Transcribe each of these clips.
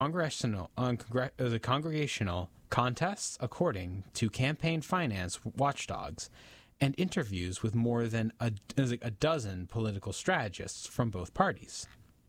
the congregational contests according to campaign finance watchdogs and interviews with more than a dozen political strategists from both parties.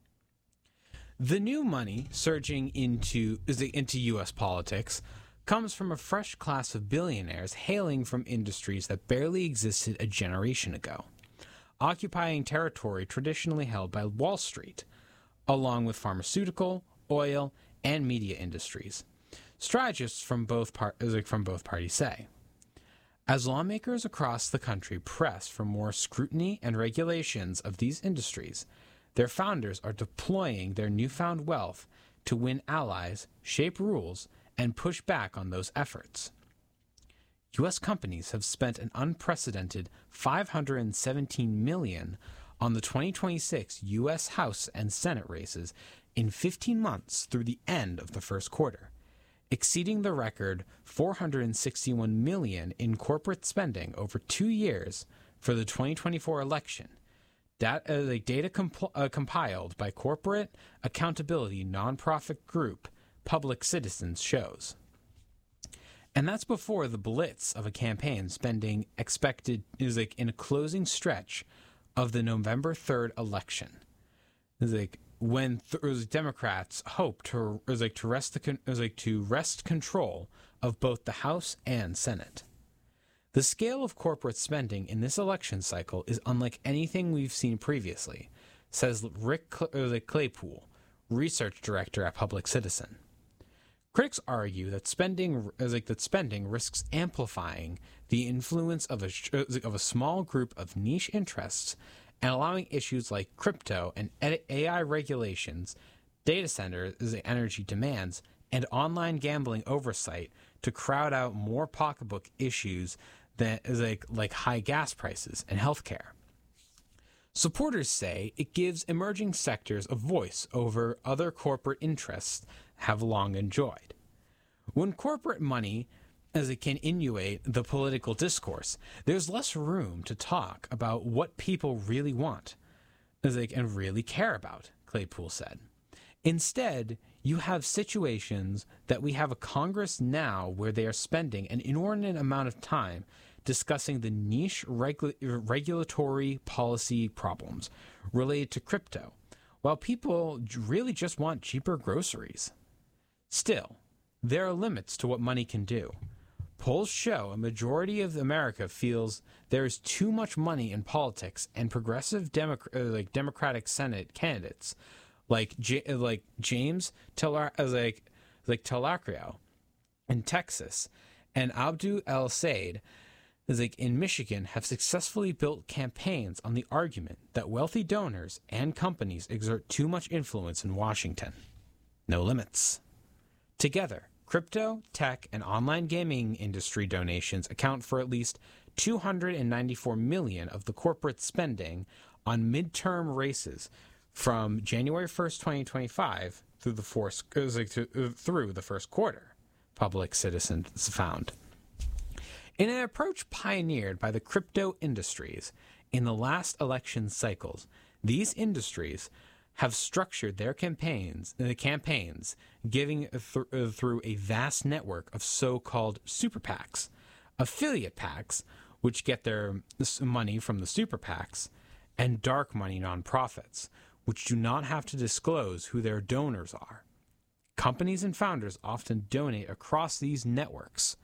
The new money surging into U.S. politics comes from a fresh class of billionaires hailing from industries that barely existed a generation ago, occupying territory traditionally held by Wall Street, along with pharmaceutical, oil, and media industries. Strategists from both parties say, as lawmakers across the country press for more scrutiny and regulations of these industries, their founders are deploying their newfound wealth to win allies, shape rules, and push back on those efforts. U.S. companies have spent an unprecedented $517 million on the 2026 U.S. House and Senate races in 15 months through the end of the first quarter, exceeding the record $461 million in corporate spending over 2 years for the 2024 election. Data compiled by corporate accountability nonprofit group Public Citizens shows. And that's before the blitz of a campaign spending expected in a closing stretch of the November 3rd election. When Democrats hope to wrest control of both the House and Senate. The scale of corporate spending in this election cycle is unlike anything we've seen previously, says Rick Claypool, research director at Public Citizen. Critics argue that spending risks amplifying the influence of a small group of niche interests and allowing issues like crypto and AI regulations, data centers, energy demands, and online gambling oversight to crowd out more pocketbook issues that like high gas prices and healthcare. Supporters say it gives emerging sectors a voice over other corporate interests have long enjoyed. When corporate money can inundate the political discourse, there's less room to talk about what people really want and really care about, Claypool said. Instead, you have situations that we have a Congress now where they are spending an inordinate amount of time discussing the niche regulatory policy problems related to crypto, while people really just want cheaper groceries. Still, there are limits to what money can do. Polls show a majority of America feels there is too much money in politics, and progressive Democratic Senate candidates like James Telacrio in Texas and Abdul El Sayed in Michigan have successfully built campaigns on the argument that wealthy donors and companies exert too much influence in Washington. No limits. Together, crypto, tech, and online gaming industry donations account for at least $294 million of the corporate spending on midterm races from January 1st, 2025 through the first quarter, Public Citizens found. In an approach pioneered by the crypto industries in the last election cycles, these industries have structured their campaigns giving through a vast network of so-called super PACs, affiliate PACs, which get their money from the super PACs, and dark money nonprofits, which do not have to disclose who their donors are. Companies and founders often donate across these networks,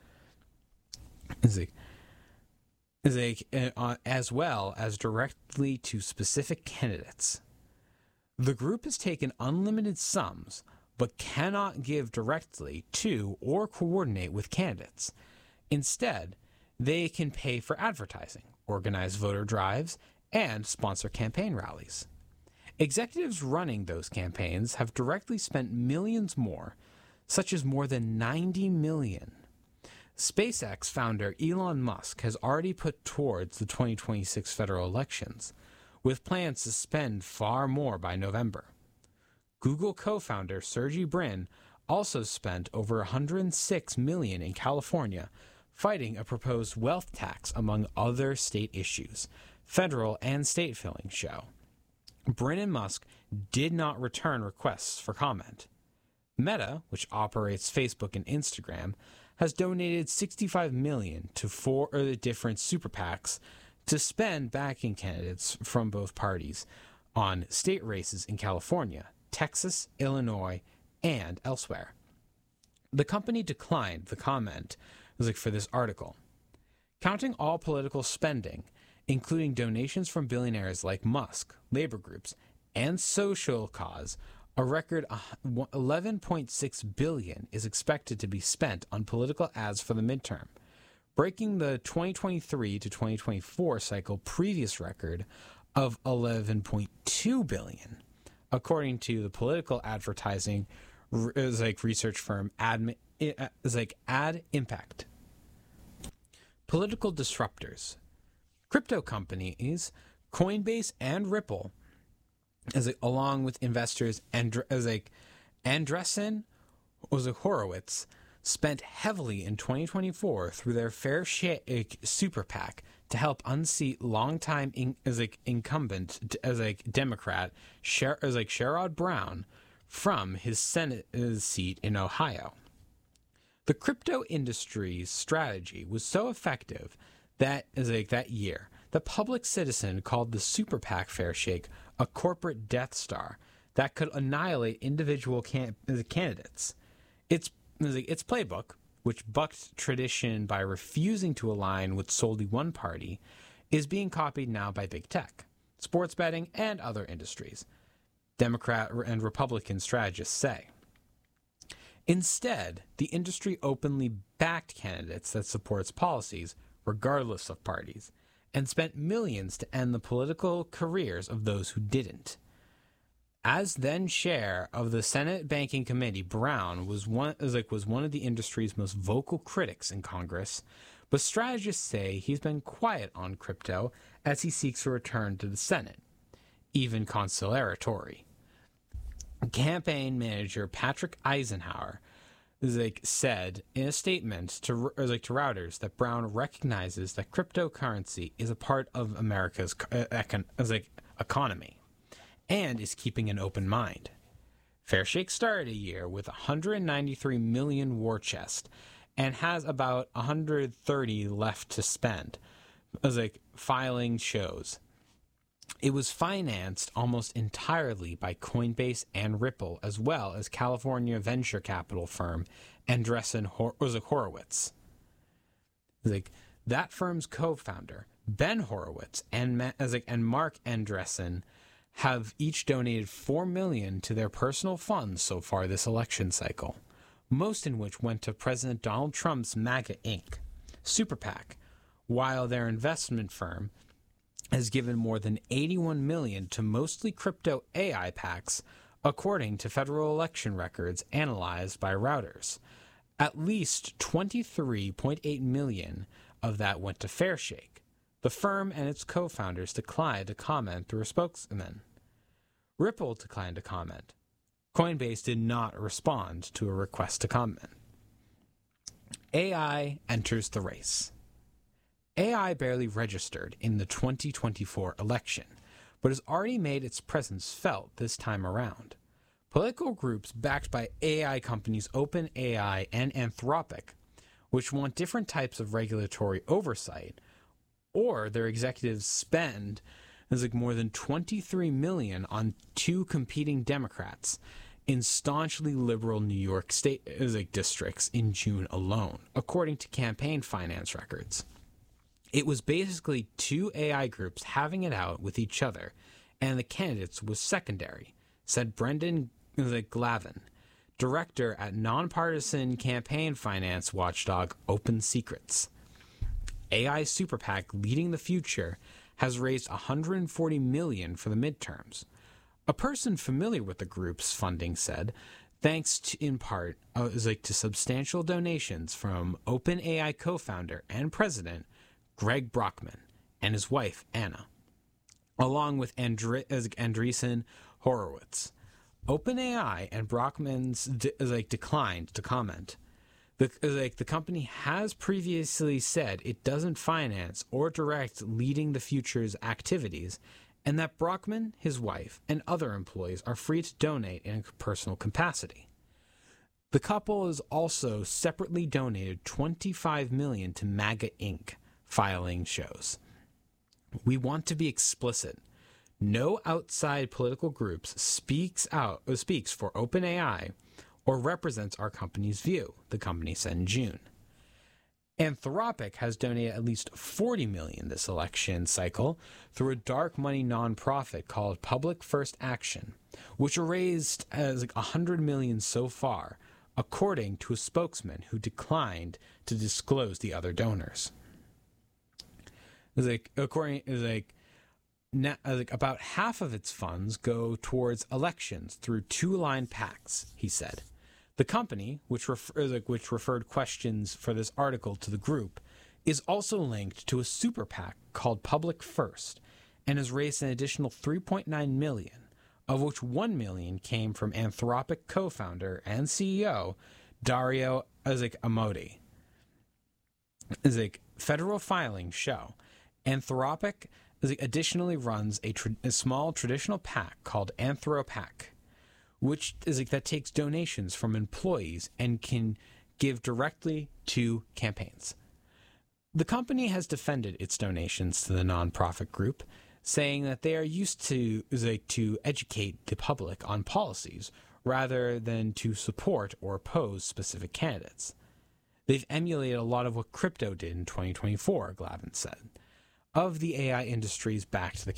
as well as directly to specific candidates. The group has taken unlimited sums, but cannot give directly to or coordinate with candidates. Instead, they can pay for advertising, organize voter drives, and sponsor campaign rallies. Executives running those campaigns have directly spent millions more, such as more than $90 million. SpaceX founder Elon Musk has already put towards the 2026 federal elections, with plans to spend far more by November. Google co-founder Sergey Brin also spent over $106 million in California fighting a proposed wealth tax, among other state issues, federal and state filings show. Brin and Musk did not return requests for comment. Meta, which operates Facebook and Instagram, has donated $65 million to 4 other different super PACs to spend backing candidates from both parties on state races in California, Texas, Illinois, and elsewhere. The company declined the comment for this article. Counting all political spending, including donations from billionaires like Musk, labor groups, and social cause, a record $11.6 billion is expected to be spent on political ads for the midterm, breaking the 2023 to 2024 cycle previous record of $11.2 billion, according to the political advertising research firm Ad Impact. Political disruptors. Crypto companies, Coinbase and Ripple, along with investors Andreessen Horowitz, spent heavily in 2024 through their Fair Shake super PAC to help unseat longtime incumbent Democrat Sherrod Brown from his Senate seat in Ohio. The crypto industry's strategy was so effective that that year, the Public Citizen called the super PAC Fair Shake a corporate Death Star that could annihilate individual candidates. Its playbook, which bucked tradition by refusing to align with solely one party, is being copied now by big tech, sports betting, and other industries, Democrat and Republican strategists say. Instead, the industry openly backed candidates that support its policies, regardless of parties, and spent millions to end the political careers of those who didn't. As then chair of the Senate Banking Committee, Brown was one of the industry's most vocal critics in Congress, but strategists say he's been quiet on crypto as he seeks a return to the Senate, even conciliatory. Campaign manager Patrick Eisenhower said in a statement to Reuters that Brown recognizes that cryptocurrency is a part of America's economy and is keeping an open mind. Fairshake started a year with 193 million war chest and has about 130 left to spend, filing shows. It was financed almost entirely by Coinbase and Ripple, as well as California venture capital firm Andreessen Horowitz. That firm's co-founder, Ben Horowitz, and Mark Andreessen have each donated $4 million to their personal funds so far this election cycle, most in which went to President Donald Trump's MAGA Inc. super PAC, while their investment firm has given more than $81 million to mostly crypto AI PACs, according to federal election records analyzed by Reuters. At least $23.8 million of that went to Fairshake. The firm and its co-founders declined to comment through a spokesman. Ripple declined to comment. Coinbase did not respond to a request to comment. AI enters the race. AI barely registered in the 2024 election, but has already made its presence felt this time around. Political groups backed by AI companies OpenAI and Anthropic, which want different types of regulatory oversight, or their executives spend more than $23 million on two competing Democrats in staunchly liberal New York State districts in June alone, according to campaign finance records. It was basically two AI groups having it out with each other, and the candidates was secondary, said Brendan Glavin, director at nonpartisan campaign finance watchdog Open Secrets. AI super PAC Leading the Future has raised $140 million for the midterms. A person familiar with the group's funding said, thanks to, in part to substantial donations from OpenAI co-founder and president Greg Brockman and his wife Anna, along with Andreessen Horowitz. OpenAI and Brockman's declined to comment. The company has previously said it doesn't finance or direct Leading the Future's activities, and that Brockman, his wife, and other employees are free to donate in a personal capacity. The couple has also separately donated $25 million to MAGA Inc., filing shows. We want to be explicit. No outside political groups speaks for OpenAI or represents our company's view, the company said in June. Anthropic has donated at least $40 million this election cycle through a dark money nonprofit called Public First Action, which raised as $100 million so far, according to a spokesman who declined to disclose the other donors. About half of its funds go towards elections through two-line PACs, he said. The company, which referred questions for this article to the group, is also linked to a super PAC called Public First and has raised an additional $3.9 million, of which $1 million came from Anthropic co-founder and CEO Dario Amodei. Federal filings show Anthropic additionally runs a small traditional PAC called AnthroPAC, which that takes donations from employees and can give directly to campaigns. The company has defended its donations to the nonprofit group, saying that they are used to educate the public on policies rather than to support or oppose specific candidates. They've emulated a lot of what crypto did in 2024, Glavin said. Of the AI industries back to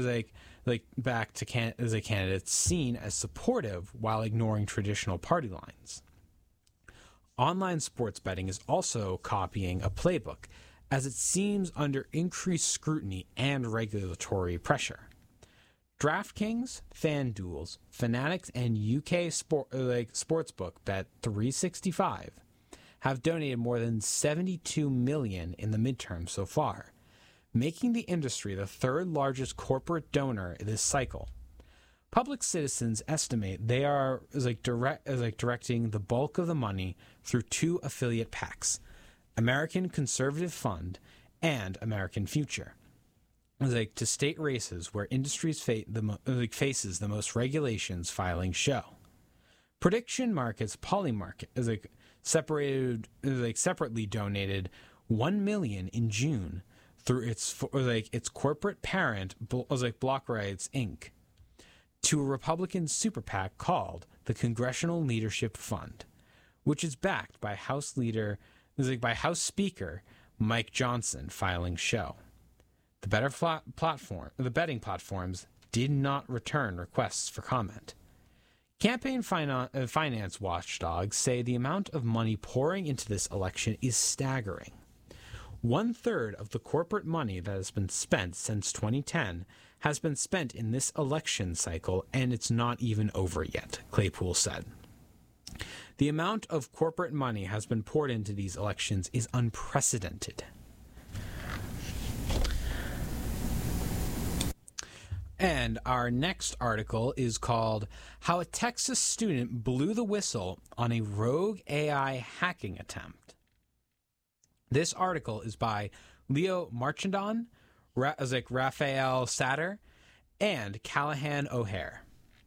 candidates seen as supportive while ignoring traditional party lines. Online sports betting is also copying a playbook, as it seems under increased scrutiny and regulatory pressure. DraftKings, FanDuel, Fanatics, and UK sportsbook Bet365 have donated more than $72 million in the midterm so far, making the industry the third largest corporate donor this cycle. Public citizens estimate they are directing the bulk of the money through two affiliate PACs, American Conservative Fund and American Future, to state races where industries faces the most regulations, filings show. Prediction markets Polymarket separately donated $1 million in June through its corporate parent, Block Rights Inc., to a Republican super PAC called the Congressional Leadership Fund, which is backed by House Speaker Mike Johnson, filing show. The betting platforms did not return requests for comment. Campaign finance watchdogs say the amount of money pouring into this election is staggering. 1/3 of the corporate money that has been spent since 2010 has been spent in this election cycle, and it's not even over yet, Claypool said. The amount of corporate money has been poured into these elections is unprecedented. And our next article is called How a Texas Student Blew the Whistle on a Rogue AI Hacking Attempt. This article is by Leo Marchandon, Raphael Satter, and Callahan O'Hare.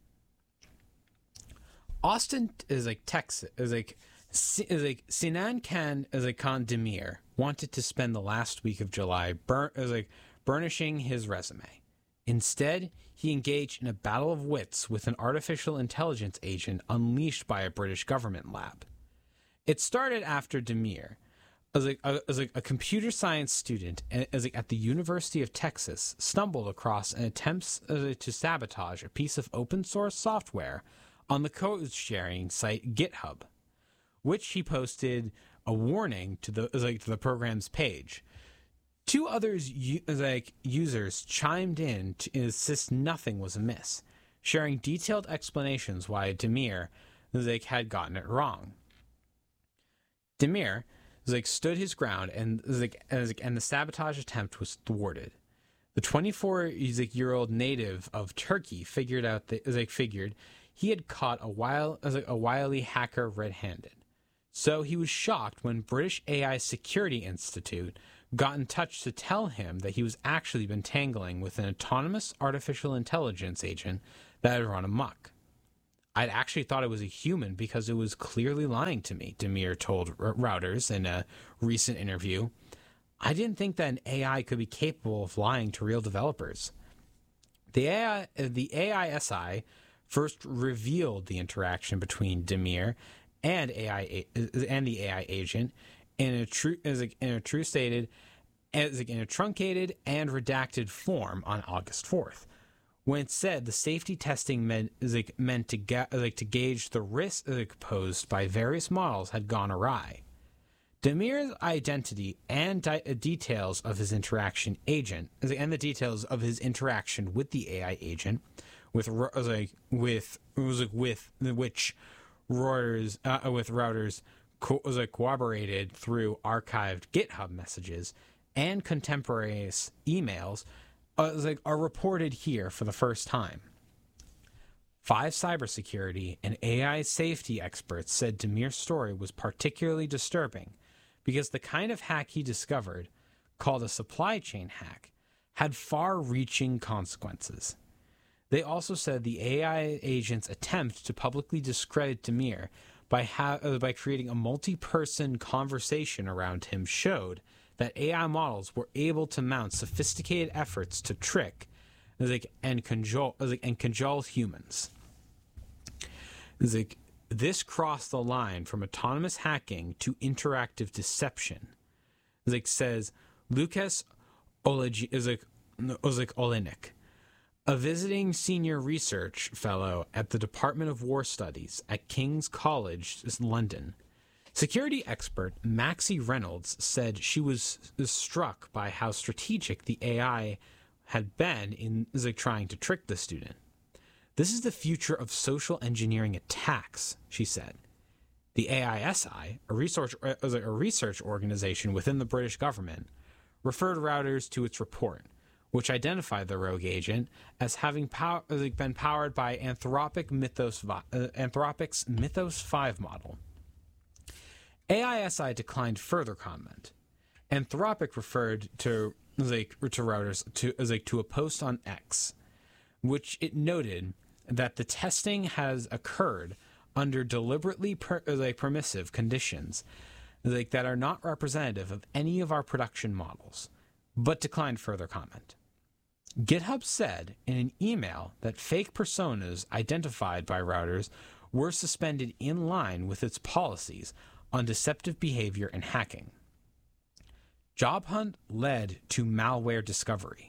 Austin Texas Sinan Khan Demir wanted to spend the last week of July burnishing his resume. Instead, he engaged in a battle of wits with an artificial intelligence agent unleashed by a British government lab. It started after Demir, a computer science student at the University of Texas, stumbled across an attempt to sabotage a piece of open source software on the code sharing site GitHub, which he posted a warning to the program's page. Two others users chimed in to insist nothing was amiss, sharing detailed explanations why Demir had gotten it wrong. Demir stood his ground, and the sabotage attempt was thwarted. The 24-year-old native of Turkey figured he had caught a wily hacker red-handed. So he was shocked when British AI Security Institute got in touch to tell him that he was actually been tangling with an autonomous artificial intelligence agent that had run amok. I'd actually thought it was a human because it was clearly lying to me, Demir told Routers in a recent interview. I didn't think that an AI could be capable of lying to real developers. The AISI first revealed the interaction between Demir and the AI agent in a truncated and redacted form on August 4th, when it said the safety testing meant to gauge the risk posed by various models had gone awry. Demir's identity and details of his interaction agent, and the details of his interaction with the AI agent, with which Routers corroborated through archived GitHub messages and contemporaneous emails, are reported here for the first time. 5 cybersecurity and AI safety experts said Demir's story was particularly disturbing because the kind of hack he discovered, called a supply chain hack, had far-reaching consequences. They also said the AI agent's attempt to publicly discredit Demir by creating a multi-person conversation around him showed that AI models were able to mount sophisticated efforts to trick and cajole humans. This crossed the line from autonomous hacking to interactive deception, says Lukas Olenek, a visiting senior research fellow at the Department of War Studies at King's College, London. Security expert Maxie Reynolds said she was struck by how strategic the AI had been in trying to trick the student. This is the future of social engineering attacks, she said. The AISI, a research organization within the British government, referred Routers to its report, which identified the rogue agent as having been powered by Anthropic's Mythos 5 model. AISI declined further comment. Anthropic referred to Routers to a post on X, which it noted that the testing has occurred under deliberately permissive conditions that are not representative of any of our production models, but declined further comment. GitHub said in an email that fake personas identified by Routers were suspended in line with its policies on deceptive behavior and hacking. Job hunt led to malware discovery.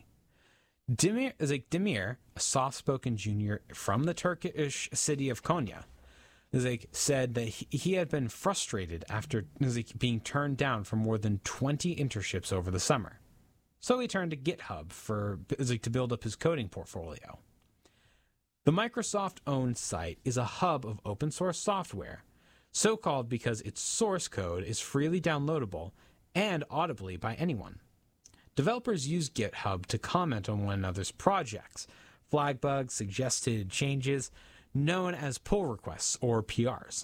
Demir, a soft-spoken junior from the Turkish city of Konya, said that he had been frustrated after being turned down for more than 20 internships over the summer. So he turned to GitHub to build up his coding portfolio. The Microsoft-owned site is a hub of open-source software, so-called because its source code is freely downloadable and audibly by anyone. Developers use GitHub to comment on one another's projects, flag bugs, suggested changes, known as pull requests or PRs,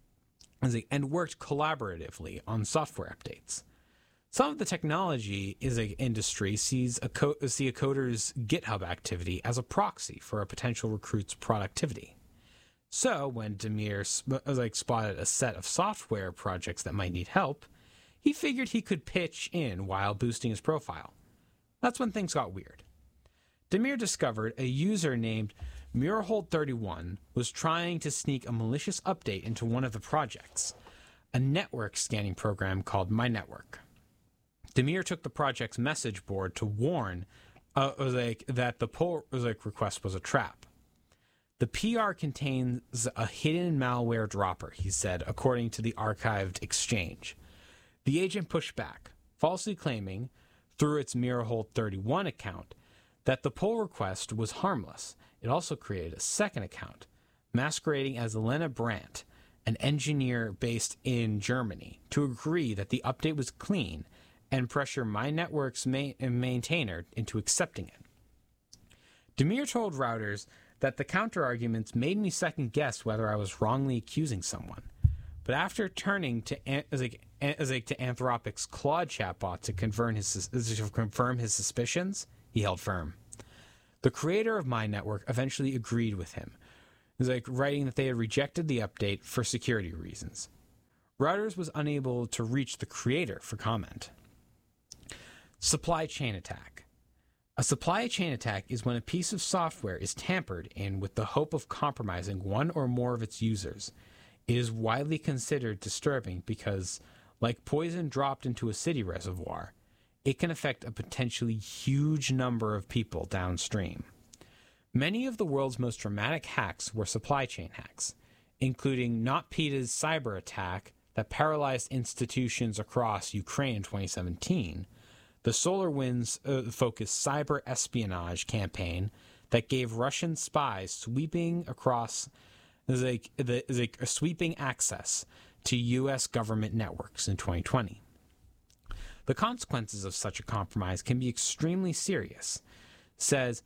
and worked collaboratively on software updates. Some of the technology industry see a coder's GitHub activity as a proxy for a potential recruit's productivity. So when Demir spotted a set of software projects that might need help, he figured he could pitch in while boosting his profile. That's when things got weird. Demir discovered a user named Murhold31 was trying to sneak a malicious update into one of the projects, a network scanning program called MyNetwork. Demir took the project's message board to warn that the pull request was a trap. The PR contains a hidden malware dropper, he said, according to the archived exchange. The agent pushed back, falsely claiming, through its Murhold31 account, that the pull request was harmless. It also created a second account, masquerading as Lena Brandt, an engineer based in Germany, to agree that the update was clean and pressure MyNetwork's maintainer into accepting it. Demir told Routers that the counterarguments made me second-guess whether I was wrongly accusing someone. But after turning to Anthropic's Claude chatbot to confirm his suspicions, he held firm. The creator of MyNetwork eventually agreed with him, was like writing that they had rejected the update for security reasons. Reuters was unable to reach the creator for comment. Supply chain attack. A supply chain attack is when a piece of software is tampered in with the hope of compromising one or more of its users. It is widely considered disturbing because, like poison dropped into a city reservoir, it can affect a potentially huge number of people downstream. Many of the world's most dramatic hacks were supply chain hacks, including NotPETA's cyber attack that paralyzed institutions across Ukraine in 2017, the SolarWinds-focused cyber espionage campaign that gave Russian spies sweeping access to U.S. government networks in 2020. The consequences of such a compromise can be extremely serious, says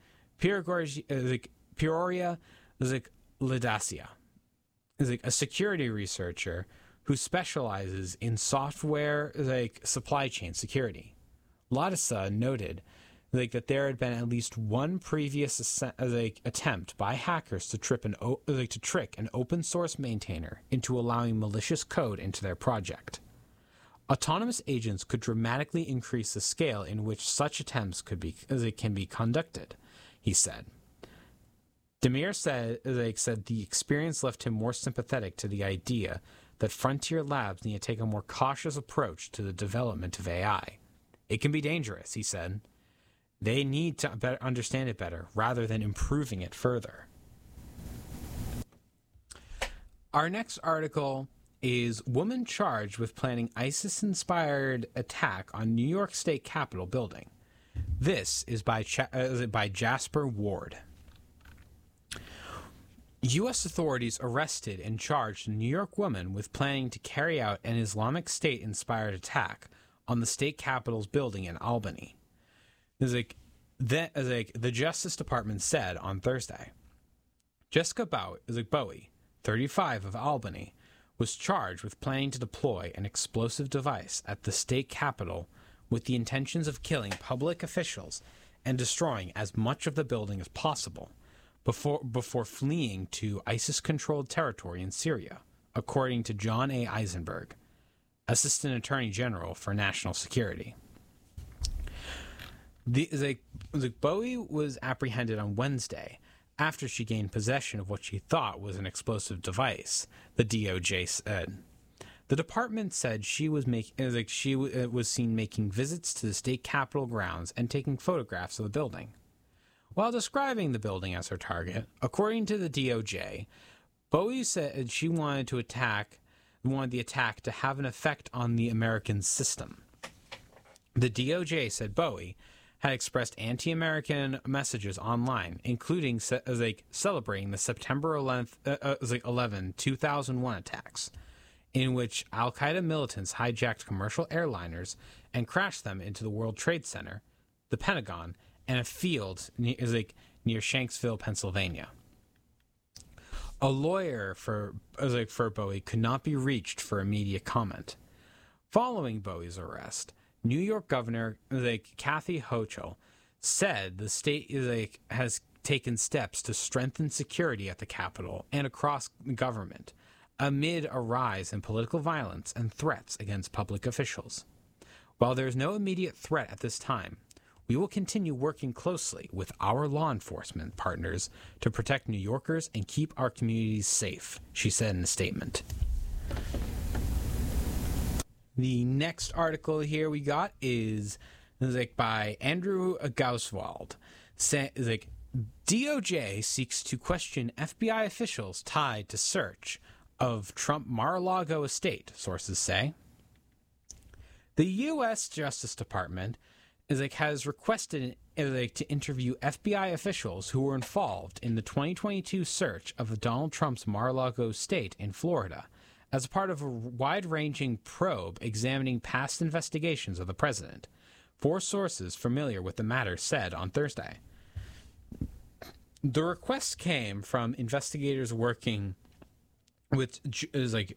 Peoria Lidacia, a security researcher who specializes in software supply chain security. Latissa noted that there had been at least one previous attempt by hackers to trick an open source maintainer into allowing malicious code into their project. Autonomous agents could dramatically increase the scale in which such attempts can be conducted, he said. Demir said the experience left him more sympathetic to the idea that frontier labs need to take a more cautious approach to the development of AI. It can be dangerous, he said. They need to understand it better rather than improving it further. Our next article is Woman Charged with Planning ISIS-Inspired Attack on New York State Capitol Building. This is by Jasper Ward. U.S. authorities arrested and charged a New York woman with planning to carry out an Islamic State-inspired attack on the state capitol's building in Albany. The Justice Department said on Thursday. Jessica Bowie, 35, of Albany, was charged with planning to deploy an explosive device at the state capitol with the intentions of killing public officials and destroying as much of the building as possible before fleeing to ISIS-controlled territory in Syria, according to John A. Eisenberg, Assistant Attorney General for National Security. Bowie was apprehended on Wednesday after she gained possession of what she thought was an explosive device, the DOJ said. The department said she was seen making visits to the state capitol grounds and taking photographs of the building. While describing the building as her target, according to the DOJ, Bowie said she wanted the attack to have an effect on the American system. The DOJ said Bowie had expressed anti-American messages online, including celebrating the September 11, 2001 attacks, in which al-Qaeda militants hijacked commercial airliners and crashed them into the World Trade Center, the Pentagon, and a field near Shanksville, Pennsylvania. A lawyer for Bowie could not be reached for immediate comment. Following Bowie's arrest, New York Governor Kathy Hochul said the state has taken steps to strengthen security at the Capitol and across government amid a rise in political violence and threats against public officials. While there is no immediate threat at this time, we will continue working closely with our law enforcement partners to protect New Yorkers and keep our communities safe, she said in a statement. The next article here we got is by Andrew Gauswald. DOJ seeks to question FBI officials tied to search of Trump Mar-a-Lago estate, sources say. The U.S. Justice Department has requested to interview FBI officials who were involved in the 2022 search of Donald Trump's Mar-a-Lago estate in Florida as part of a wide-ranging probe examining past investigations of the president, 4 sources familiar with the matter said on Thursday. The request came from investigators working with Joe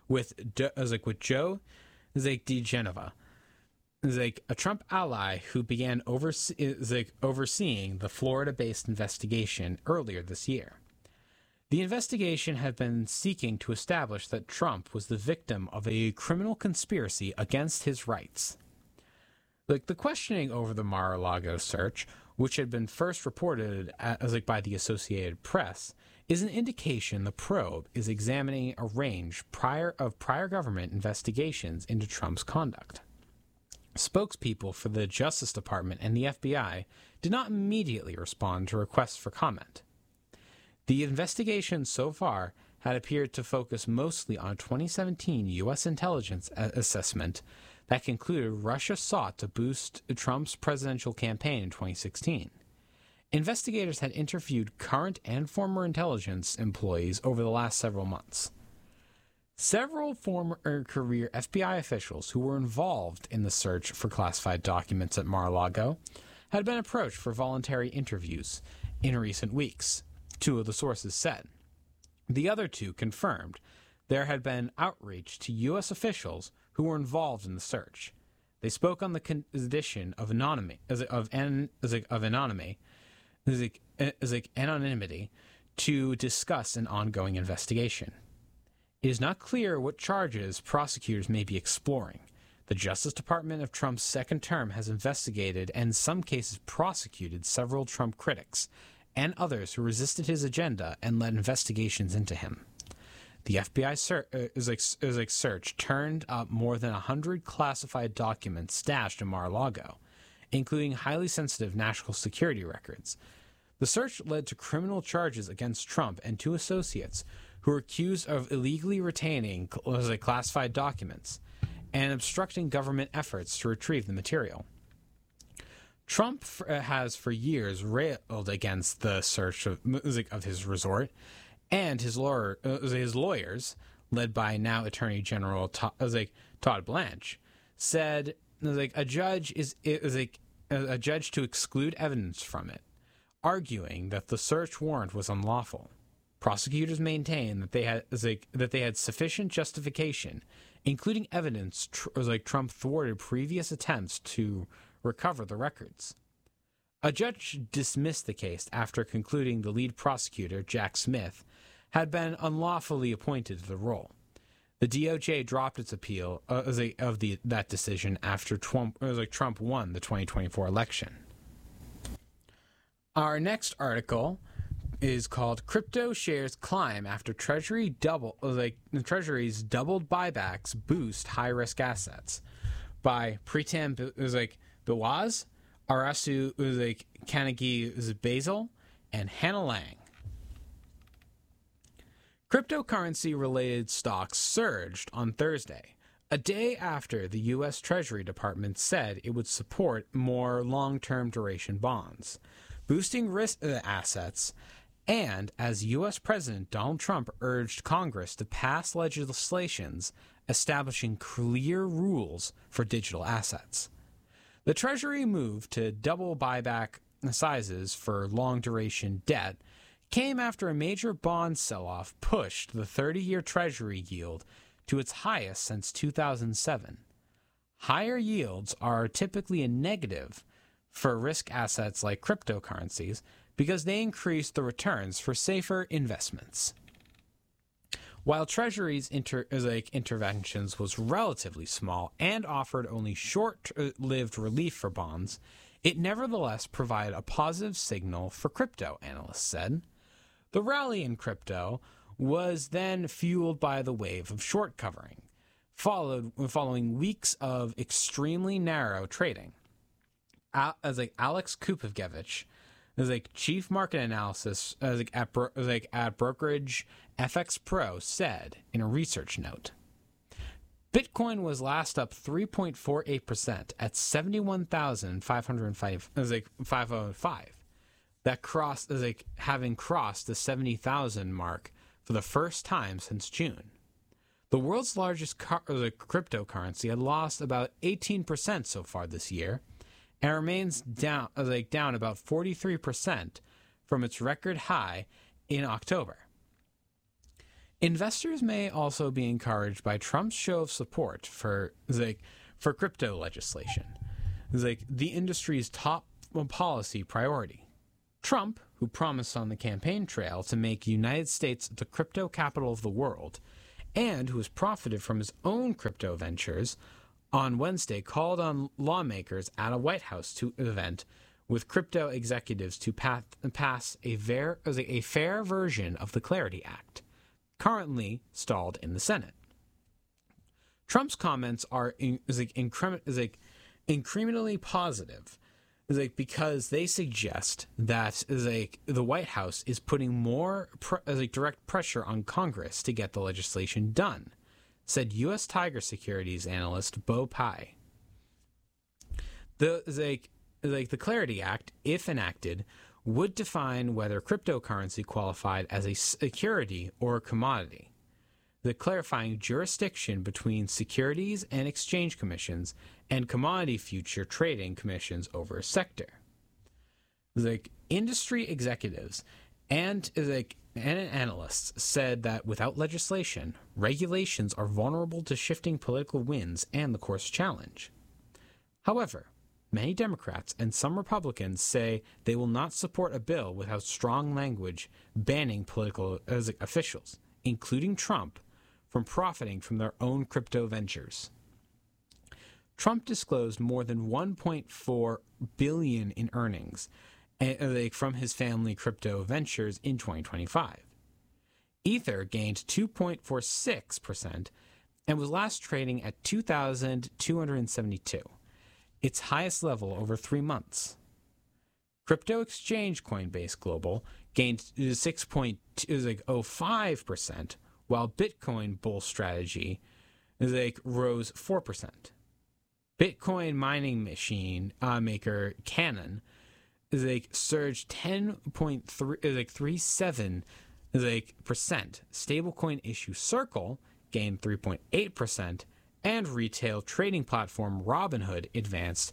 DeGenova, a Trump ally who began overseeing the Florida-based investigation earlier this year. The investigation had been seeking to establish that Trump was the victim of a criminal conspiracy against his rights. The questioning over the Mar-a-Lago search, which had been first reported by the Associated Press, is an indication the probe is examining a range of prior government investigations into Trump's conduct. Spokespeople for the Justice Department and the FBI did not immediately respond to requests for comment. The investigation so far had appeared to focus mostly on a 2017 U.S. intelligence assessment that concluded Russia sought to boost Trump's presidential campaign in 2016. Investigators had interviewed current and former intelligence employees over the last several months. Several former career FBI officials who were involved in the search for classified documents at Mar-a-Lago had been approached for voluntary interviews in recent weeks, two of the sources said. The other two confirmed there had been outreach to U.S. officials who were involved in the search. They spoke on the condition of anonymity to discuss an ongoing investigation. It is not clear what charges prosecutors may be exploring. The Justice Department of Trump's second term has investigated and in some cases prosecuted several Trump critics and others who resisted his agenda and led investigations into him. The FBI search turned up more than 100 classified documents stashed in Mar-a-Lago, including highly sensitive national security records. The search led to criminal charges against Trump and two associates who were accused of illegally retaining classified documents and obstructing government efforts to retrieve the material. Trump has for years railed against the search of his resort, and his lawyers, led by now Attorney General Todd Blanche, said a judge to exclude evidence from it, arguing that the search warrant was unlawful. Prosecutors maintain that they had sufficient justification, including evidence Trump thwarted previous attempts to recover the records. A judge dismissed the case after concluding the lead prosecutor, Jack Smith, had been unlawfully appointed to the role. The DOJ dropped its appeal that decision after Trump won the 2024 election. Our next article is called "Crypto Shares Climb After Treasury's Doubled Buybacks Boost High-Risk Assets" by Pritam Biwaz, Arasu Kanagi Basil, and Hannah Lang. Cryptocurrency-related stocks surged on Thursday, a day after the U.S. Treasury Department said it would support more long-term duration bonds, boosting risk assets, and as U.S. President Donald Trump urged Congress to pass legislations establishing clear rules for digital assets. The Treasury move to double buyback sizes for long-duration debt came after a major bond sell-off pushed the 30-year Treasury yield to its highest since 2007. Higher yields are typically a negative for risk assets like cryptocurrencies because they increase the returns for safer investments. While Treasury's interventions was relatively small and offered only short-lived relief for bonds, it nevertheless provided a positive signal for crypto, analysts said. The rally in crypto was then fueled by the wave of short covering, following weeks of extremely narrow trading. Alex Kupovgevich, chief market analysis at brokerage FX Pro, said in a research note, Bitcoin was last up 3.48% at 71,505. That crossed having crossed the 70,000 mark for the first time since June. The world's largest cryptocurrency had lost about 18% so far this year, and remains down about 43% from its record high in October. Investors may also be encouraged by Trump's show of support for crypto legislation, the industry's top policy priority. Trump, who promised on the campaign trail to make the United States the crypto capital of the world, and who has profited from his own crypto ventures, on Wednesday called on lawmakers at a White House event with crypto executives to pass a fair version of the Clarity Act, currently stalled in the Senate. Trump's comments are incrementally positive, because they suggest that the White House is putting more direct pressure on Congress to get the legislation done, said U.S. Tiger Securities analyst Bo Pai. The Clarity Act, if enacted, would define whether cryptocurrency qualified as a security or a commodity, the clarifying jurisdiction between Securities and Exchange Commissions and commodity future trading commissions over a sector. Industry executives and analysts said that without legislation, regulations are vulnerable to shifting political winds and the court's challenge. However, many Democrats and some Republicans say they will not support a bill without strong language banning political officials, including Trump, from profiting from their own crypto ventures. Trump disclosed more than $1.4 billion in earnings from his family crypto ventures in 2025. Ether gained 2.46% and was last trading at 2,272, its highest level over 3 months. Crypto exchange Coinbase Global gained 6.05%, while Bitcoin bull strategy rose 4%. Bitcoin mining machine maker Canaan surged 10.37%. Stablecoin issue Circle gained 3.8%, and retail trading platform Robinhood advanced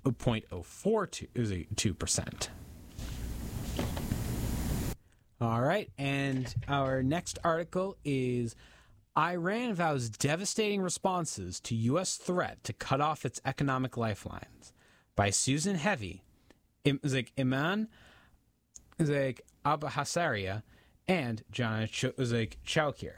0.042%. All right, and our next article is Iran vows devastating responses to U.S. threat to cut off its economic lifelines, by Susan Heavy, Iman Abhasaria, and Jana Chowkir.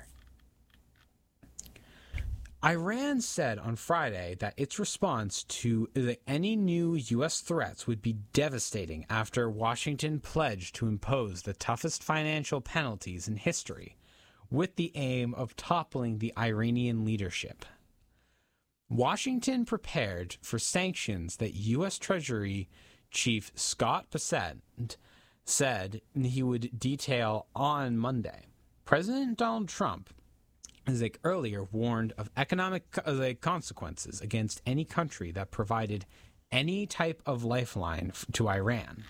Iran said on Friday that its response to any new U.S. threats would be devastating after Washington pledged to impose the toughest financial penalties in history, with the aim of toppling the Iranian leadership. Washington prepared for sanctions that U.S. Treasury Chief Scott Bessent said he would detail on Monday. President Donald Trump earlier warned of economic consequences against any country that provided any type of lifeline to Iran.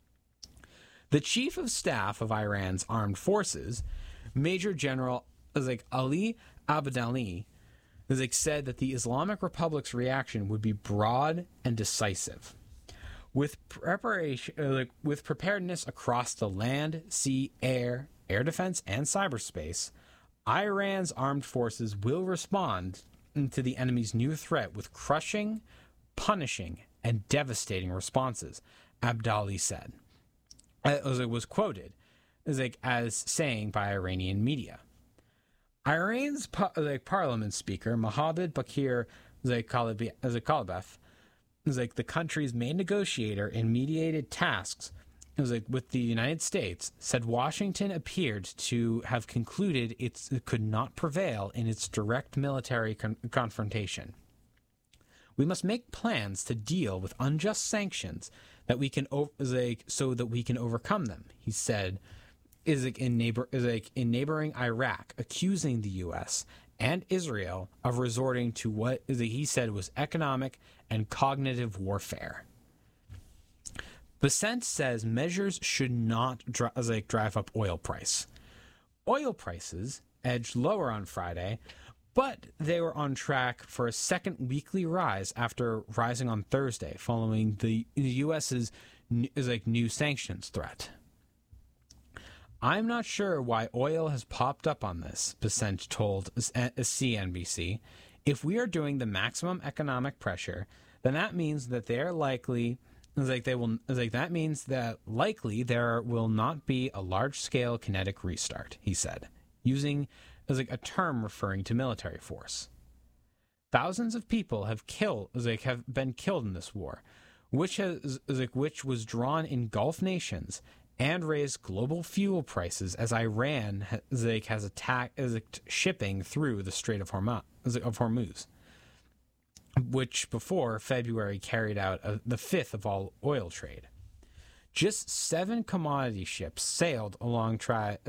The chief of staff of Iran's armed forces, Major General Ali Abdali, said that the Islamic Republic's reaction would be broad and decisive, with preparedness across the land, sea, air defense, and cyberspace. Iran's armed forces will respond to the enemy's new threat with crushing, punishing, and devastating responses, Abdali said. It was quoted as saying by Iranian media. Iran's parliament speaker, Mohammad Bakir Kalibaf, the country's main negotiator in mediated tasks with the United States, said Washington appeared to have concluded it could not prevail in its direct military confrontation. We must make plans to deal with unjust sanctions that we can so that we can overcome them, he said, in neighboring Iraq, accusing the U.S. and Israel of resorting to what he said was economic and cognitive warfare. Bessent says measures should not drive up oil price. Oil prices edged lower on Friday, but they were on track for a second weekly rise after rising on Thursday following the U.S.'s new sanctions threat. I'm not sure why oil has popped up on this, Bessent told CNBC. If we are doing the maximum economic pressure, then that means that they are likely That means that likely there will not be a large-scale kinetic restart, he said, using a term referring to military force. Thousands of people have been killed in this war, which was drawn in Gulf nations and raised global fuel prices as Iran has attacked shipping through the Strait of Hormuz, which before February carried out the fifth of all oil trade. Just 7 commodity ships sailed alongside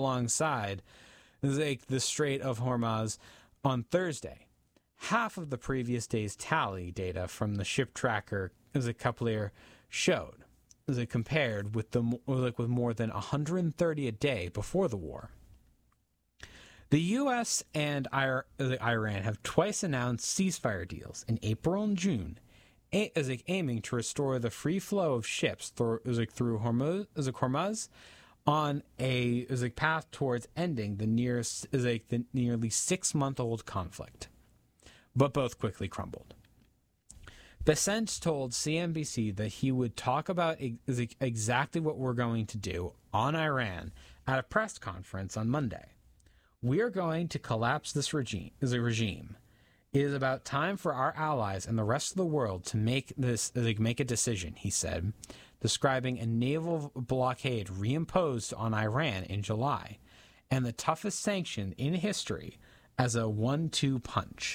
the Strait of Hormuz on Thursday, half of the previous day's tally data from the ship tracker Kepler showed, compared with with more than 130 a day before the war. The U.S. and Iran have twice announced ceasefire deals in April and June, aiming to restore the free flow of ships through Hormuz on a path towards ending the nearly 6-month-old conflict. But both quickly crumbled. Bessent told CNBC that he would talk about exactly what we're going to do on Iran at a press conference on Monday. We are going to collapse this regime. It is about time for our allies and the rest of the world to make a decision, he said, describing a naval blockade reimposed on Iran in July and the toughest sanction in history as a 1-2 punch.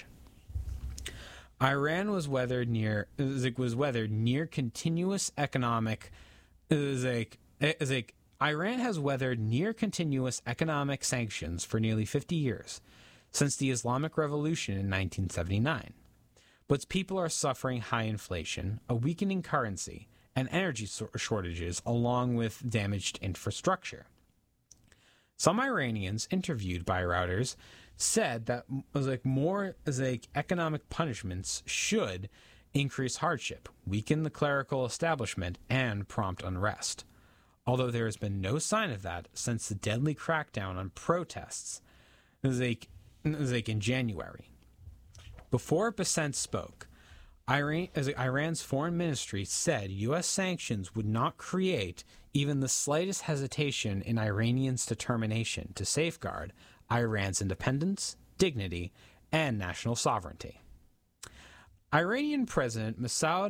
Iran was weathered near continuous economic Iran has weathered near continuous economic sanctions for nearly 50 years, since the Islamic Revolution in 1979. But its people are suffering high inflation, a weakening currency, and energy shortages, along with damaged infrastructure. Some Iranians interviewed by Reuters said that more economic punishments should increase hardship, weaken the clerical establishment, and prompt unrest. Although there has been no sign of that since the deadly crackdown on protests in January. Before Bessent spoke, Iran's foreign ministry said U.S. sanctions would not create even the slightest hesitation in Iranians' determination to safeguard Iran's independence, dignity, and national sovereignty. Iranian President Masoud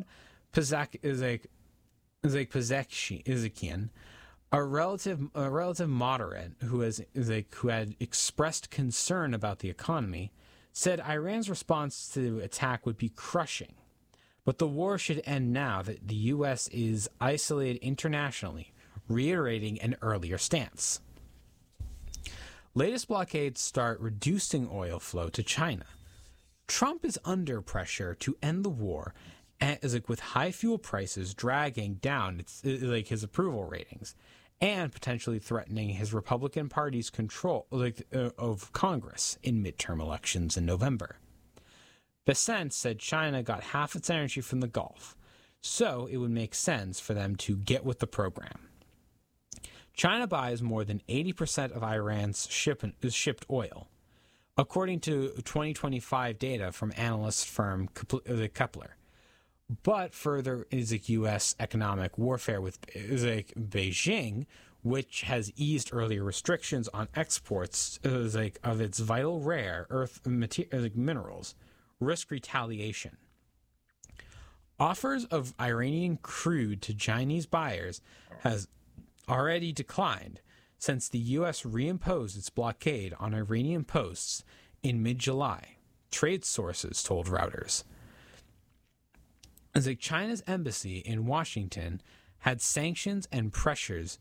Pezeshkian, a relative moderate who had expressed concern about the economy, said Iran's response to the attack would be crushing, but the war should end now that the U.S. is isolated internationally, reiterating an earlier stance. Latest blockades start reducing oil flow to China. Trump is under pressure to end the war, with high fuel prices dragging down his approval ratings, and potentially threatening his Republican Party's control of Congress in midterm elections in November. Bessent said China got half its energy from the Gulf, so it would make sense for them to get with the program. China buys more than 80% of Iran's shipped oil, according to 2025 data from analyst firm Kepler. But further is U.S. economic warfare with Beijing, which has eased earlier restrictions on exports of its vital rare earth minerals, risk retaliation. Offers of Iranian crude to Chinese buyers has already declined since the U.S. reimposed its blockade on Iranian posts in mid-July, trade sources told Reuters. China's embassy in Washington had sanctions and pressures.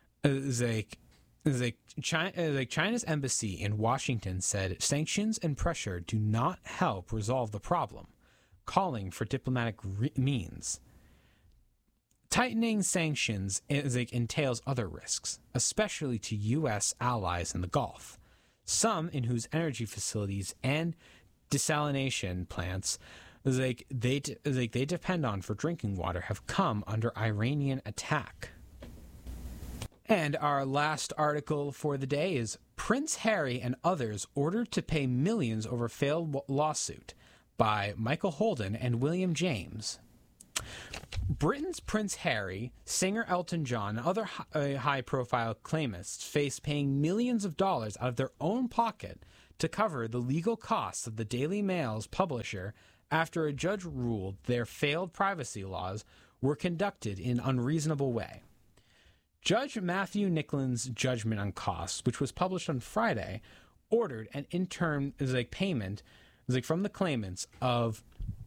China's embassy in Washington said sanctions and pressure do not help resolve the problem, calling for diplomatic means. Tightening sanctions entails other risks, especially to U.S. allies in the Gulf, some in whose energy facilities and desalination plants they depend on for drinking water have come under Iranian attack. And our last article for the day is Prince Harry and others ordered to pay millions over failed lawsuit by Michael Holden and William James. Britain's Prince Harry, singer Elton John, and other high-profile claimants face paying millions of dollars out of their own pocket to cover the legal costs of the Daily Mail's publisher after a judge ruled their failed privacy laws were conducted in an unreasonable way. Judge Matthew Nicklin's judgment on costs, which was published on Friday, ordered an interim payment from the claimants of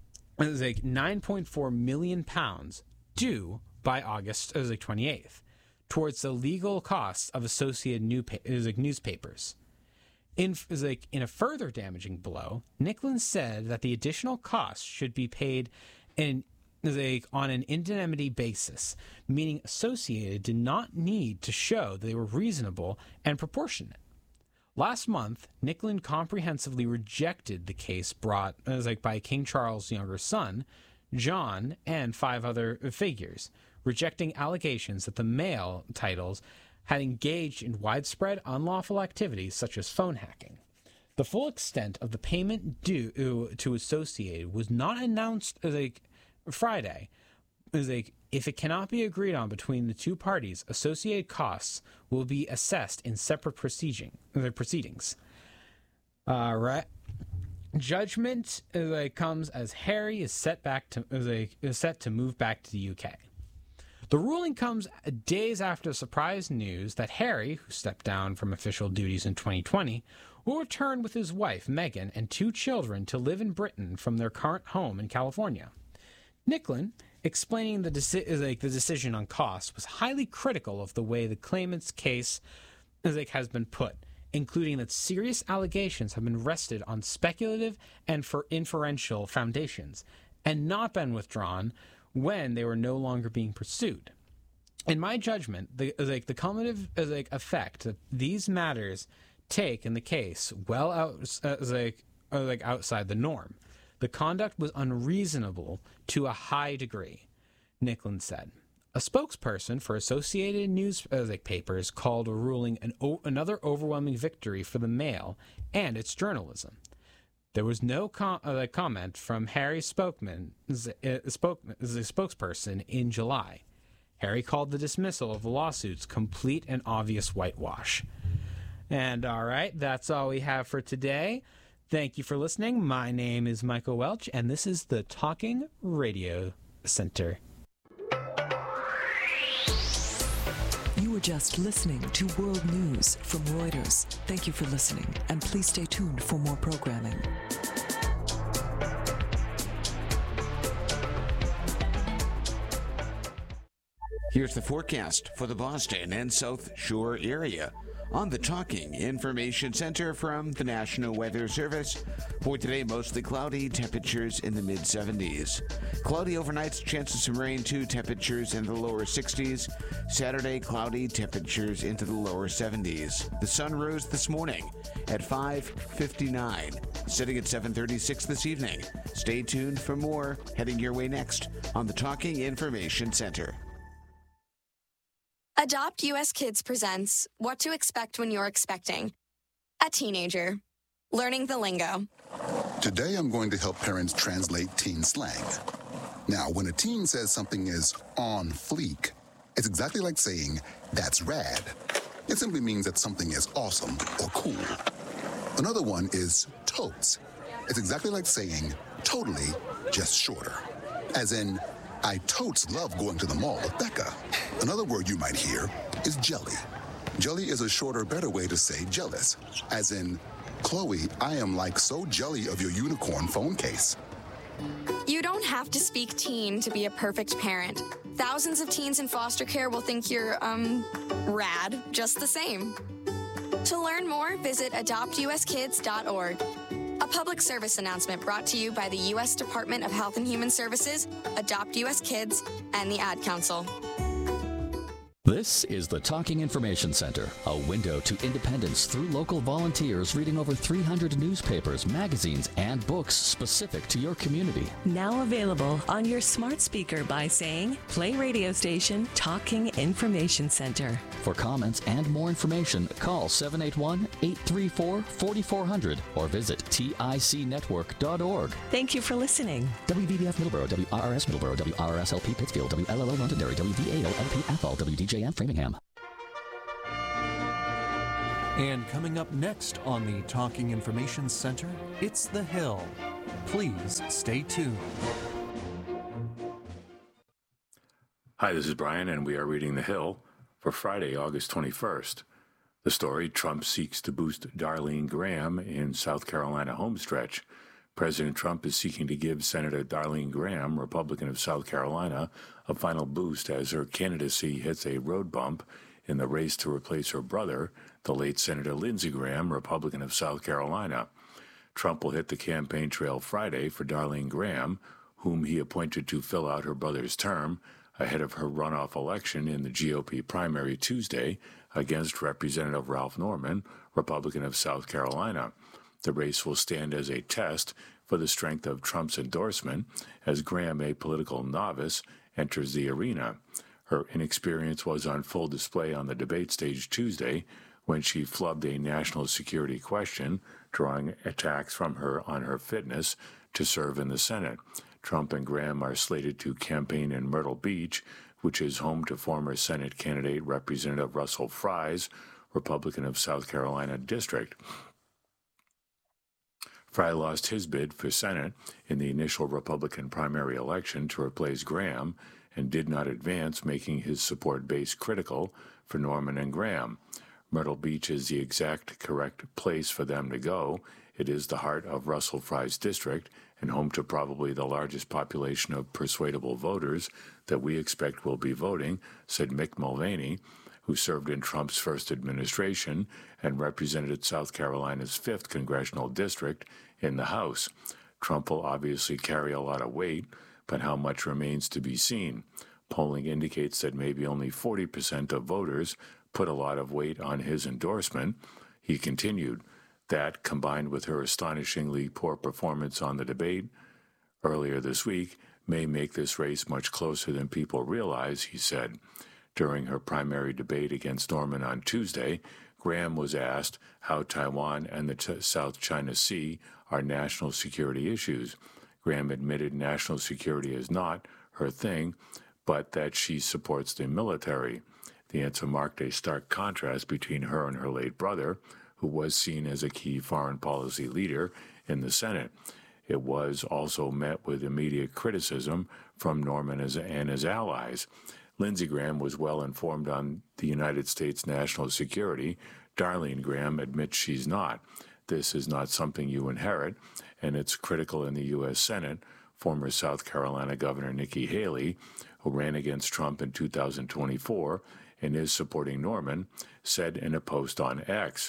£9.4 million due by August 28th towards the legal costs of associated newspapers. In a further damaging blow, Nicklin said that the additional costs should be paid on an indemnity basis, meaning Associated did not need to show they were reasonable and proportionate. Last month, Nicklin comprehensively rejected the case brought by King Charles' younger son, John, and 5 other figures, rejecting allegations that the Mail titles had engaged in widespread unlawful activities such as phone hacking. The full extent of the payment due to Associated was not announced Friday. If it cannot be agreed on between the two parties, Associated costs will be assessed in separate proceedings. Judgment comes as Harry is set to move back to the UK. The ruling comes days after surprise news that Harry, who stepped down from official duties in 2020, will return with his wife, Meghan, and 2 children to live in Britain from their current home in California. Nicklin, explaining the decision on costs, was highly critical of the way the claimant's case has been put, including that serious allegations have been rested on speculative and inferential foundations, and not been withdrawn when they were no longer being pursued. In my judgment, the cumulative effect that these matters take in the case well outside the norm. The conduct was unreasonable to a high degree, Nicklin said. A spokesperson for Associated Newspapers called a ruling another overwhelming victory for the Mail and its journalism. There was no comment from Harry's spokesperson in July. Harry called the dismissal of the lawsuits complete and obvious whitewash. And all right, that's all we have for today. Thank you for listening. My name is Michael Welch, and this is the Talking Radio Center. You were just listening to World News from Reuters. Thank you for listening, and please stay tuned for more programming. Here's the forecast for the Boston and South Shore area on the Talking Information Center from the National Weather Service. For today, mostly cloudy, temperatures in the mid-70s. Cloudy overnights, chance of some rain too, temperatures in the lower 60s. Saturday, cloudy, temperatures into the lower 70s. The sun rose this morning at 5:59, setting at 7:36 this evening. Stay tuned for more heading your way next on the Talking Information Center. Adopt US Kids presents What to Expect When You're Expecting. A teenager. Learning the lingo. Today I'm going to help parents translate teen slang. Now, when a teen says something is on fleek, it's exactly like saying, that's rad. It simply means that something is awesome or cool. Another one is totes. It's exactly like saying, totally, just shorter. As in, I totes love going to the mall with Becca. Another word you might hear is jelly. Jelly is a shorter, better way to say jealous. As in, Chloe, I am like so jelly of your unicorn phone case. You don't have to speak teen to be a perfect parent. Thousands of teens in foster care will think you're, rad just the same. To learn more, visit adoptuskids.org. A public service announcement brought to you by the U.S. Department of Health and Human Services, Adopt U.S. Kids, and the Ad Council. This is the Talking Information Center, a window to independence through local volunteers reading over 300 newspapers, magazines, and books specific to your community. Now available on your smart speaker by saying, play radio station Talking Information Center. For comments and more information, call 781-834-4400 or visit ticnetwork.org. Thank you for listening. WVBF Middleborough, WRRS Middleborough, WRRS-LP Pittsfield, WLLO Londonderry, WVAO-LP Athol, WDJM Framingham. And coming up next on the Talking Information Center, it's The Hill. Please stay tuned. Hi, this is Brian, and we are reading The Hill for Friday, August 21st. The story, Trump seeks to boost Darlene Graham in South Carolina homestretch. President Trump is seeking to give Senator Darlene Graham, Republican of South Carolina, a final boost as her candidacy hits a road bump in the race to replace her brother, the late Senator Lindsey Graham, Republican of South Carolina. Trump will hit the campaign trail Friday for Darlene Graham, whom he appointed to fill out her brother's term, ahead of her runoff election in the GOP primary Tuesday against Representative Ralph Norman, Republican of South Carolina. The race will stand as a test for the strength of Trump's endorsement as Graham, a political novice, enters the arena. Her inexperience was on full display on the debate stage Tuesday when she flubbed a national security question, drawing attacks from her on her fitness to serve in the Senate. Trump and Graham are slated to campaign in Myrtle Beach, which is home to former Senate candidate Representative Russell Fries, Republican of South Carolina District. Fry lost his bid for Senate in the initial Republican primary election to replace Graham and did not advance, making his support base critical for Norman and Graham. Myrtle Beach is the exact correct place for them to go. It is the heart of Russell Fry's district and home to probably the largest population of persuadable voters that we expect will be voting, said Mick Mulvaney, who served in Trump's first administration and represented South Carolina's 5th congressional district in the House. Trump will obviously carry a lot of weight, but how much remains to be seen. Polling indicates that maybe only 40% of voters put a lot of weight on his endorsement. He continued, that, combined with her astonishingly poor performance on the debate earlier this week, may make this race much closer than people realize, he said. During her primary debate against Norman on Tuesday, Graham was asked how Taiwan and the South China Sea are national security issues. Graham admitted national security is not her thing, but that she supports the military. The answer marked a stark contrast between her and her late brother, who was seen as a key foreign policy leader in the Senate. It was also met with immediate criticism from Norman and his allies. Lindsey Graham was well informed on the United States national security. Darlene Graham admits she's not. This is not something you inherit, and it's critical in the U.S. Senate. Former South Carolina Governor Nikki Haley, who ran against Trump in 2024 and is supporting Norman, said in a post on X.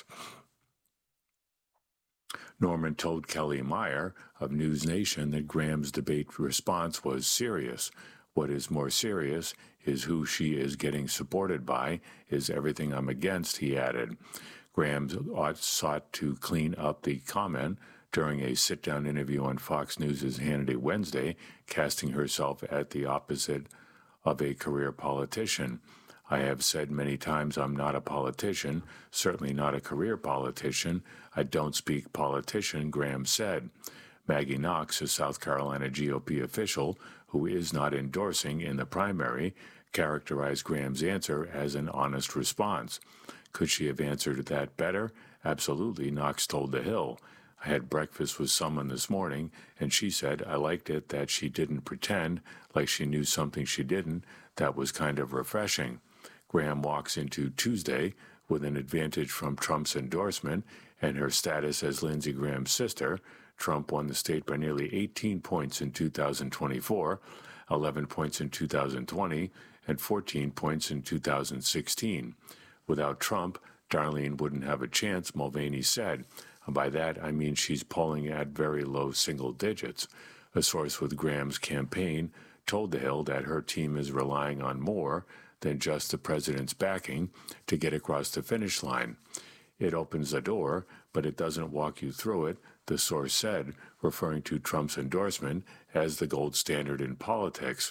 Norman told Kelly Meyer of News Nation that Graham's debate response was serious. What is more serious is who she is getting supported by, is everything I'm against, he added. Graham sought to clean up the comment during a sit-down interview on Fox News' Hannity Wednesday, casting herself at the opposite of a career politician. I have said many times I'm not a politician, certainly not a career politician. I don't speak politician, Graham said. Maggie Knox, a South Carolina GOP official who is not endorsing in the primary, characterized Graham's answer as an honest response. Could she have answered that better? Absolutely, Knox told The Hill. I had breakfast with someone this morning, and she said I liked it that she didn't pretend like she knew something she didn't. That was kind of refreshing. Graham walks into Tuesday with an advantage from Trump's endorsement and her status as Lindsey Graham's sister. Trump won the state by nearly 18 points in 2024, 11 points in 2020, and 14 points in 2016. Without Trump, Darlene wouldn't have a chance, Mulvaney said. And by that, I mean she's polling at very low single digits. A source with Graham's campaign told The Hill that her team is relying on more than just the president's backing to get across the finish line. It opens the door, but it doesn't walk you through it, the source said, referring to Trump's endorsement as the gold standard in politics.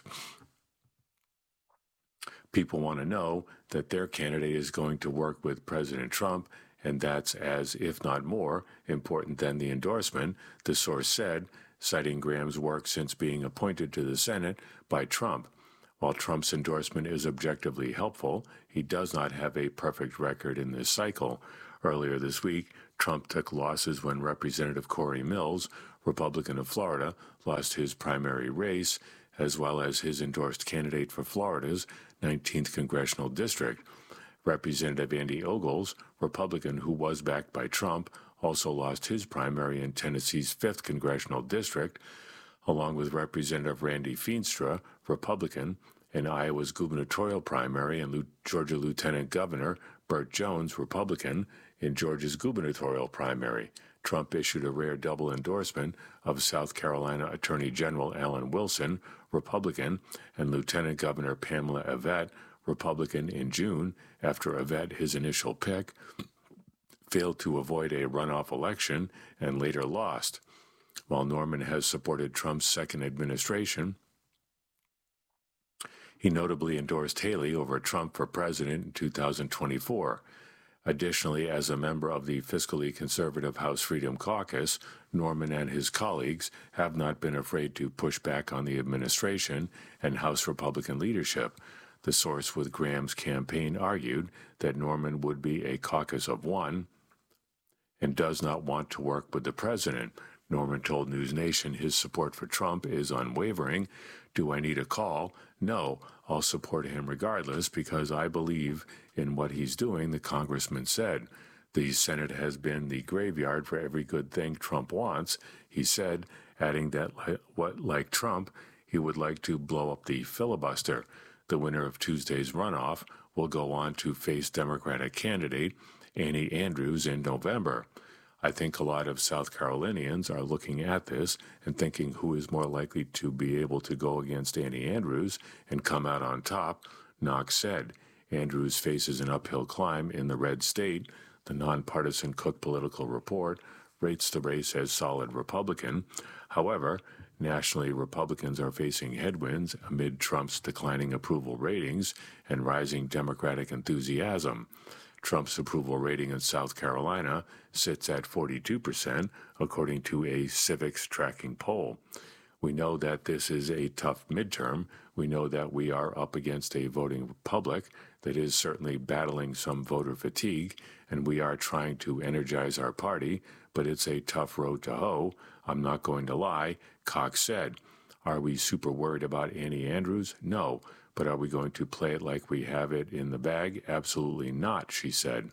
People want to know that their candidate is going to work with President Trump, and that's as, if not more, important than the endorsement, the source said, citing Graham's work since being appointed to the Senate by Trump. While Trump's endorsement is objectively helpful, he does not have a perfect record in this cycle. Earlier this week, Trump took losses when Representative Corey Mills, Republican of Florida, lost his primary race, as well as his endorsed candidate for Florida's 19th congressional district. Representative Andy Ogles, Republican who was backed by Trump, also lost his primary in Tennessee's 5th congressional district, along with Representative Randy Feenstra, Republican, in Iowa's gubernatorial primary, and Georgia Lieutenant Governor Burt Jones, Republican, in Georgia's gubernatorial primary. Trump issued a rare double endorsement of South Carolina Attorney General Alan Wilson, Republican, and Lieutenant Governor Pamela Yvette, Republican, in June, after Yvette, his initial pick, failed to avoid a runoff election and later lost. While Norman has supported Trump's second administration, he notably endorsed Haley over Trump for president in 2024. Additionally, as a member of the fiscally conservative House Freedom Caucus, Norman and his colleagues have not been afraid to push back on the administration and House Republican leadership. The source with Graham's campaign argued that Norman would be a caucus of one and does not want to work with the president. Norman told News Nation his support for Trump is unwavering. Do I need a call? No, I'll support him regardless because I believe in what he's doing, the congressman said. The Senate has been the graveyard for every good thing Trump wants, he said, adding that, like Trump, he would like to blow up the filibuster. The winner of Tuesday's runoff will go on to face Democratic candidate Annie Andrews in November. I think a lot of South Carolinians are looking at this and thinking who is more likely to be able to go against Annie Andrews and come out on top, Knox said. Andrews faces an uphill climb in the red state. The nonpartisan Cook Political Report rates the race as solid Republican. However, nationally, Republicans are facing headwinds amid Trump's declining approval ratings and rising Democratic enthusiasm. Trump's approval rating in South Carolina sits at 42%, according to a Civics tracking poll. We know that this is a tough midterm. We know that we are up against a voting public that is certainly battling some voter fatigue, and we are trying to energize our party, but it's a tough road to hoe. I'm not going to lie, Cox said. Are we super worried about Annie Andrews? No. But are we going to play it like we have it in the bag? Absolutely not, she said.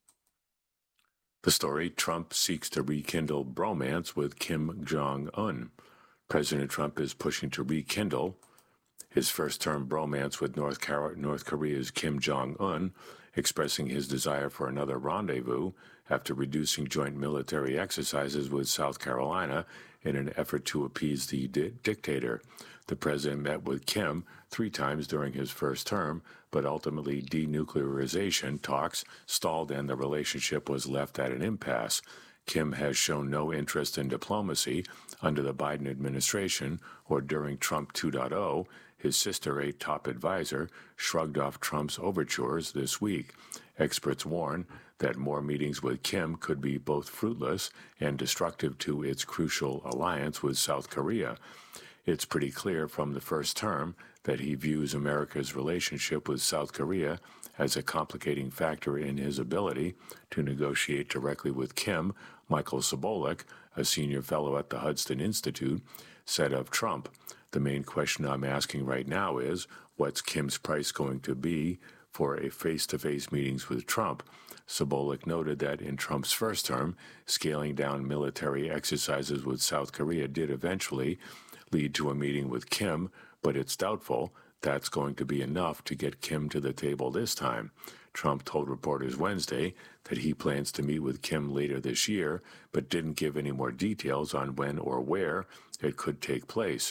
The story, Trump seeks to rekindle bromance with Kim Jong-un. President Trump is pushing to rekindle his first-term bromance with North Korea's Kim Jong-un, expressing his desire for another rendezvous after reducing joint military exercises with South Carolina in an effort to appease the dictator. The president met with Kim 3 times during his first term, but ultimately denuclearization talks stalled and the relationship was left at an impasse. Kim has shown no interest in diplomacy under the Biden administration or during Trump 2.0. His sister, a top advisor, shrugged off Trump's overtures this week. Experts warn that more meetings with Kim could be both fruitless and destructive to its crucial alliance with South Korea. It's pretty clear from the first term that he views America's relationship with South Korea as a complicating factor in his ability to negotiate directly with Kim. Michael Sobolik, a senior fellow at the Hudson Institute, said of Trump, "The main question I'm asking right now is, what's Kim's price going to be for a face-to-face meetings with Trump?" Sobolik noted that in Trump's first term, scaling down military exercises with South Korea did eventually lead to a meeting with Kim, but it's doubtful that's going to be enough to get Kim to the table this time. Trump told reporters Wednesday that he plans to meet with Kim later this year, but didn't give any more details on when or where it could take place.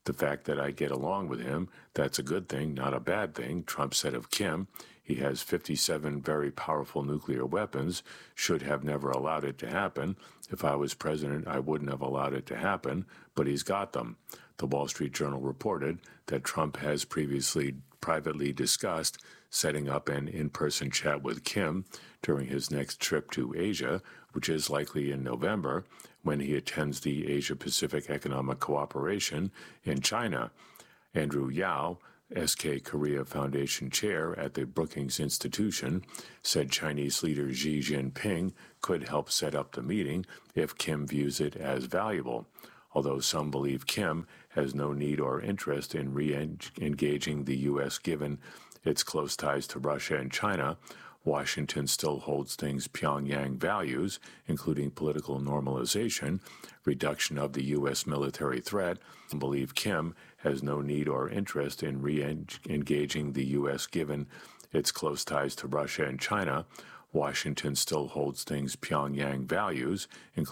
The fact that I get along with him, that's a good thing, not a bad thing, Trump said of Kim. He has 57 very powerful nuclear weapons, should have never allowed it to happen. If I was president, I wouldn't have allowed it to happen, but he's got them. The Wall Street Journal reported that Trump has previously privately discussed setting up an in-person chat with Kim during his next trip to Asia, which is likely in November, when he attends the Asia-Pacific Economic Cooperation in China. Andrew Yao, SK Korea Foundation chair at the Brookings Institution, said Chinese leader Xi Jinping could help set up the meeting if Kim views it as valuable. Although some believe Kim has no need or interest in re-engaging the U.S. given its close ties to Russia and China, Washington still holds things Pyongyang values, including political normalization, reduction of the U.S. military threat, and believe Kim has no need or interest in re-engaging the U.S. given its close ties to Russia and China. Washington still holds things Pyongyang values,